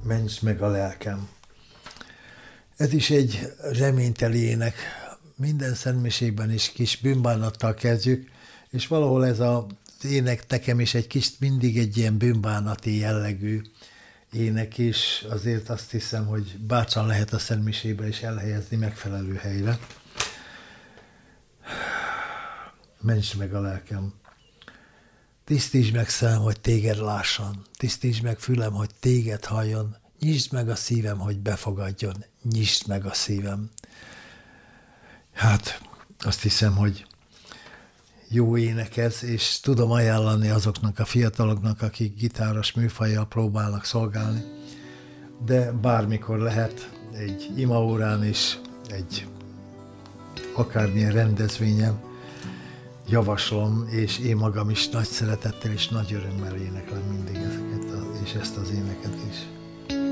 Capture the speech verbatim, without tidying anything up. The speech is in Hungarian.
Ments meg a lelkem. Ez is egy reményteli ének. Minden szentmisében is kis bűnbánattal kezdjük, és valahol ez az ének nekem is egy kis, mindig egy ilyen bűnbánati jellegű ének is. Azért azt hiszem, hogy bátran lehet a szentmisébe is elhelyezni megfelelő helyre. Ments meg a lelkem. Tisztítsd meg szemem, hogy téged lásson. Tisztítsd meg fülem, hogy téged halljon. Nyisd meg a szívem, hogy befogadjon. Nyisd meg a szívem. Hát azt hiszem, hogy jó ének ez, és tudom ajánlani azoknak a fiataloknak, akik gitáros műfajjal próbálnak szolgálni, de bármikor lehet egy imaórán is, egy akármilyen rendezvényen, javaslom, és én magam is nagy szeretettel és nagy örömmel éneklem mindig ezeket a, és ezt az éneket is.